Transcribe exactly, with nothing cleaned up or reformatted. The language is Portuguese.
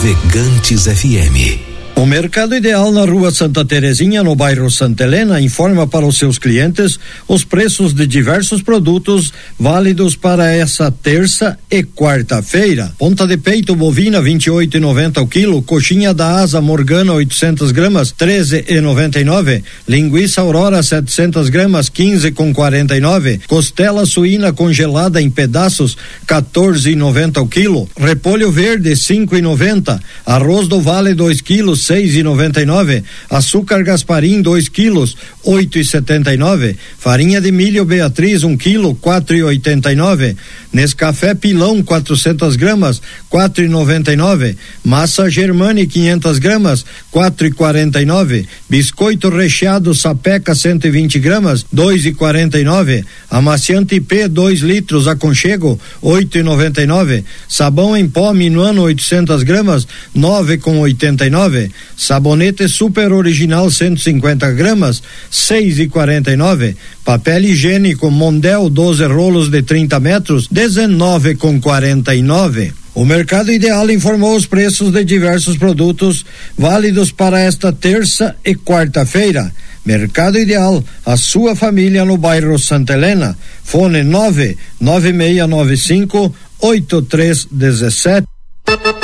Navegantes F M. O Mercado Ideal na Rua Santa Terezinha, no bairro Santa Helena, informa para os seus clientes os preços de diversos produtos válidos para essa terça e quarta-feira. Ponta de peito bovina vinte e oito e noventa o quilo, coxinha da asa Morgana oitocentas gramas treze e noventa e nove, linguiça Aurora setecentas gramas quinze com quarenta e nove, costela suína congelada em pedaços quatorze e noventa o quilo, repolho verde cinco e noventa, arroz do Vale dois quilos seis e noventa e nove, açúcar Gasparim dois quilos oito e setenta e nove, farinha de milho Beatriz um quilo quatro e oitenta e nove, Nescafé Pilão quatrocentas gramas quatro e noventa e nove, massa Germani quinhentas gramas quatro e quarenta e nove, biscoito recheado Sapeca cento e vinte gramas dois e quarenta e nove, amaciante P dois litros Aconchego oito e noventa e nove, sabão em pó Minuano oitocentas gramas nove com oitenta e nove, sabonete Super Original cento e cinquenta gramas seis e quarenta e nove, papel higiênico Mondel doze rolos de trinta metros dezenove com quarenta e nove. O Mercado Ideal informou os preços de diversos produtos válidos para esta terça e quarta-feira. Mercado Ideal, a sua família no bairro Santa Helena. Fone nove nove seis nove cinco oito três um sete.